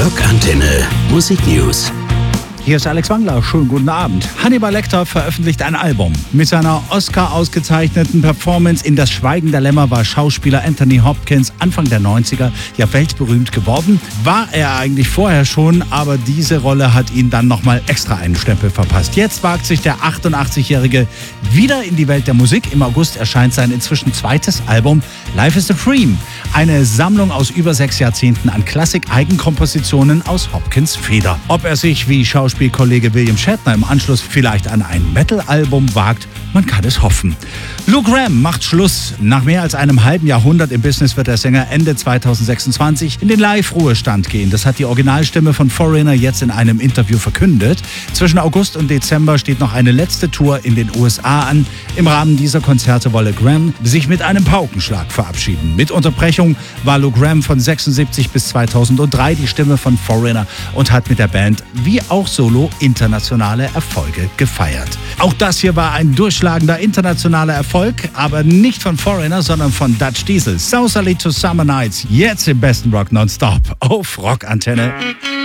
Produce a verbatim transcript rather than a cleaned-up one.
Rockantenne Musik News. Hier ist Alex Wangler, schönen guten Abend. Hannibal Lecter veröffentlicht ein Album. Mit seiner Oscar-ausgezeichneten Performance in Das Schweigen der Lämmer war Schauspieler Anthony Hopkins Anfang der neunziger ja weltberühmt geworden. War er eigentlich vorher schon, aber diese Rolle hat ihn dann nochmal extra einen Stempel verpasst. Jetzt wagt sich der achtundachtzigjährige wieder in die Welt der Musik. Im August erscheint sein inzwischen zweites Album Life is a Dream. Eine Sammlung aus über sechs Jahrzehnten an Klassik-Eigenkompositionen aus Hopkins' Feder. Ob er sich wie Schauspielkollege William Shatner im Anschluss vielleicht an ein Metal-Album wagt, man kann es hoffen. Lou Gramm macht Schluss. Nach mehr als einem halben Jahrhundert im Business wird der Sänger Ende zweitausendsechsundzwanzig in den Live-Ruhestand gehen. Das hat die Originalstimme von Foreigner jetzt in einem Interview verkündet. Zwischen August und Dezember steht noch eine letzte Tour in den U S A an. Im Rahmen dieser Konzerte wolle Gramm sich mit einem Paukenschlag verabschieden. Mit Unterbrechung war Lou Gramm von sechsundsiebzig bis zweitausenddrei die Stimme von Foreigner und hat mit der Band wie auch solo internationale Erfolge gefeiert. Auch das hier war ein durchschlagender internationaler Erfolg, aber nicht von Foreigner, sondern von Dutch Diesel. Southerly to Summer Nights, jetzt im besten Rock nonstop auf Rockantenne.